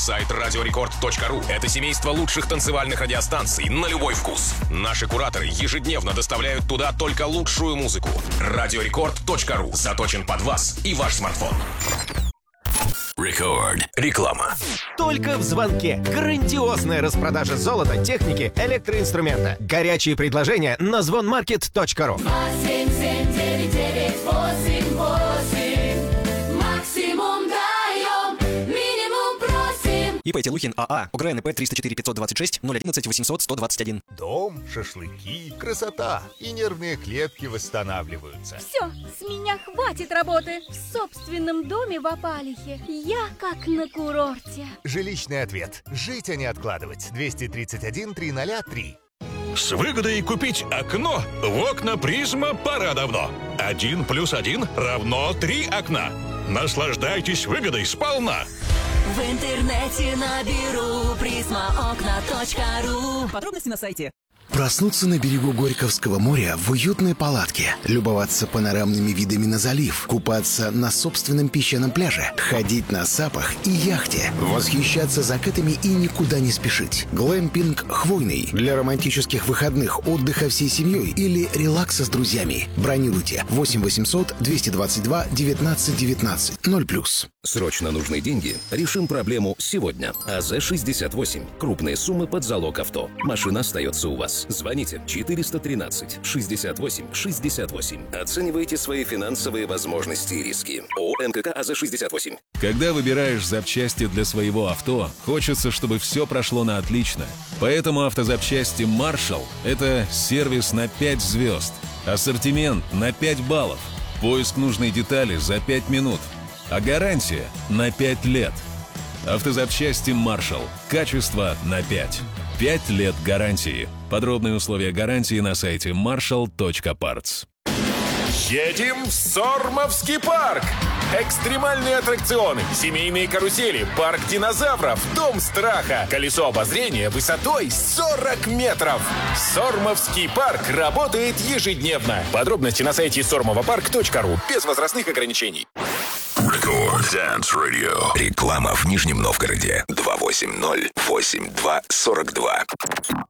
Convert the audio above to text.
Сайт radiorecord.ru – это семейство лучших танцевальных радиостанций на любой вкус. Наши кураторы ежедневно доставляют туда только лучшую музыку. Radiorecord.ru заточен под вас и ваш смартфон. Рекорд. Реклама. Только в звонке. Грандиозная распродажа золота, техники, электроинструмента. Горячие предложения на звонмаркет.ру. Максимум даем, минимум просим. ИП Телухин АА. УГРНП 304 526 011 800 121. Дом, шашлыки, красота. И нервные клетки восстанавливаются. Все, с меня хватит работы. В собственном доме в Апалихе я как на курорте. Жилищный ответ. Жить, а не откладывать. 231 303. С выгодой купить окно в окна Призма пора давно. 1+1 равно 3 окна. Наслаждайтесь выгодой сполна. В интернете наберу prismaokna.ru. Подробности на сайте. Проснуться на берегу Горьковского моря в уютной палатке, любоваться панорамными видами на залив, купаться на собственном песчаном пляже, ходить на сапах и яхте, восхищаться закатами и никуда не спешить. Глэмпинг «Хвойный» для романтических выходных, отдыха всей семьей или релакса с друзьями. Бронируйте 8 800 222 19 19 0+. Срочно нужны деньги? Решим проблему сегодня. АЗ-68. Крупные суммы под залог авто. Машина остается у вас. Звоните 413 68 68. Оценивайте свои финансовые возможности и риски. ООО МКК АЗ-68. Когда выбираешь запчасти для своего авто, хочется, чтобы все прошло на отлично. Поэтому автозапчасти Marshall – это сервис на 5 звезд. Ассортимент на 5 баллов. Поиск нужной детали за 5 минут. А гарантия на 5 лет. Автозапчасти Marshall. Качество на 5. 5 лет гарантии. Подробные условия гарантии на сайте marshall.parts. Едем в Сормовский парк! Экстремальные аттракционы, семейные карусели, парк динозавров, дом страха, колесо обозрения высотой 40 метров. Сормовский парк работает ежедневно. Подробности на сайте sormovopарк.ру без возрастных ограничений. Рекорд Dance Radio. Реклама в Нижнем Новгороде 280-82-42.